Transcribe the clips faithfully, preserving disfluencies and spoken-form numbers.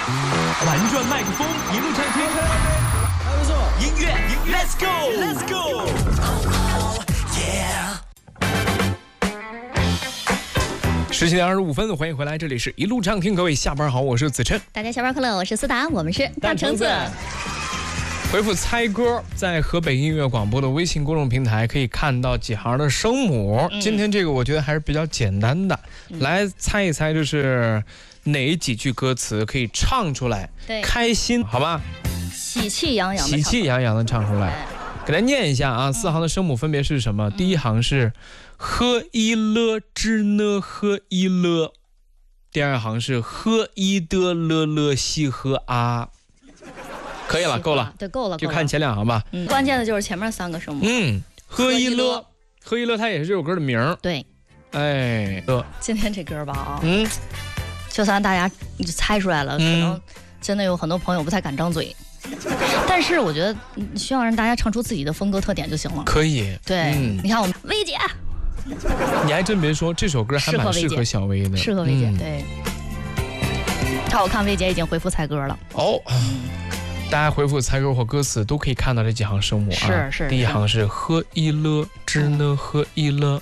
玩转麦克风，一路畅听，还不错。音乐，音乐 ，Let's go，Let's go，Yeah。十七点二十五分，欢迎回来，这里是一路畅听，各位下班好，我是子琛。 大家下班快乐，我是思达，我们是大橙子。 回复猜歌，在河北音乐广播的微信公众平台可以看到几行的声母。嗯、今天这个我觉得还是比较简单的，嗯、来猜一猜，就是哪几句歌词可以唱出来，开心，好吧？ 喜气洋洋的， 喜气洋洋的唱出来。给大家念一下啊，四行的声母分别是什么？嗯、第一行是呵一了之呢呵一了，第二行是呵一的了了西和啊。可以了，够了， 对，够了， 就看前两行吧。 嗯，关键的就是前面三个声母。 嗯，呵一乐，呵一乐，它也是这首歌的名儿。 对， 哎，乐。 今天这歌吧啊， 嗯， 就算大家猜出来了，可能真的有很多朋友不太敢张嘴。但是我觉得需要让大家唱出自己的风格特点就行了。 可以。 对，嗯、你看我们薇姐， 你还真别说，这首歌还蛮适合小薇的， 适合薇姐。嗯、对。好，我看薇姐已经回复猜歌了。 哦。大家回复猜歌或歌词都可以看到这几行声母啊。 是是。 第一行是呵一了之呢呵一了。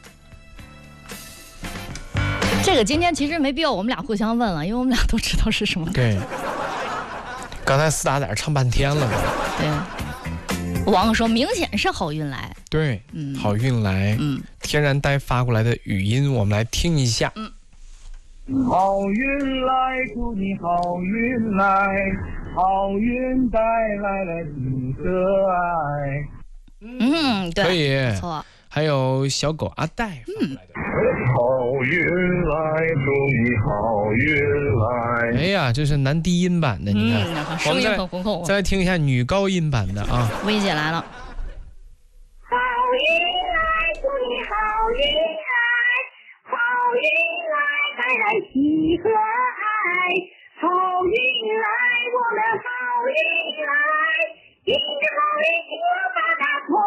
这个今天其实没必要我们俩互相问了，因为我们俩都知道是什么歌。 对。刚才四大在这唱半天了。 对。网友说明显是好运来。 对，嗯，好运来。嗯。天然呆发过来的语音，我们来听一下。 嗯。 好运来，祝你好运来，好运带来了你的爱。 嗯，对， 可以， 不错。 还有小狗阿戴发过来的。 好运来，祝你好运来。 哎呀，这是男低音版的，你看， 嗯、声音很浑厚。 再来听一下女高音版的啊。 薇姐来了。 好运来，祝你好运来，好运来。带来喜和爱，好运来，我们好运来，迎着好运我把它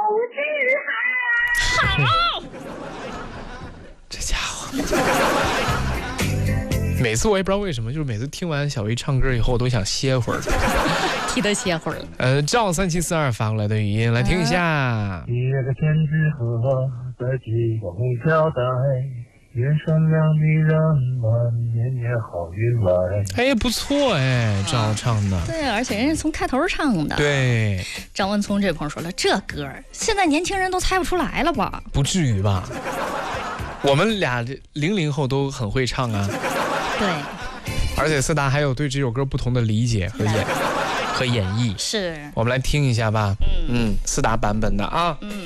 同志嗨。 好，这家伙，每次我也不知道为什么，就是每次听完小薇唱歌以后，我都想歇会儿， 替她歇会儿。 呃，赵三七四二发过来的语音，来听一下。 接个天之河，在激光飘带。愿善良的人们年年好运来。 哎，不错哎，赵唱的。 对，而且人家从开头唱的。 对。 张文聪这朋友说了，这歌现在年轻人都猜不出来了吧？ 不至于吧？我们俩零零后都很会唱啊。 对。 而且四大还有对这首歌不同的理解和演和演绎。 是。 我们来听一下吧。嗯嗯，四大版本的啊。嗯。